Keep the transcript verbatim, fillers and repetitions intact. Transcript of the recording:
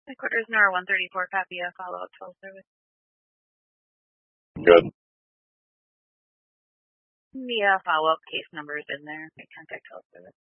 Headquarters Nora one thirty-four, copy a follow-up twelve service. Good. The uh, follow-up case number is in there. Make contact twelve service.